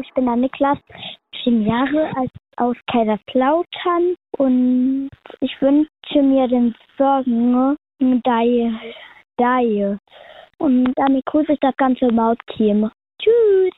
ich bin der Niklas, 10 Jahre alt, aus Kaiserslautern und ich wünsche mir den Song Daie. Und damit grüße ich das ganze Mautteam. Tschüss!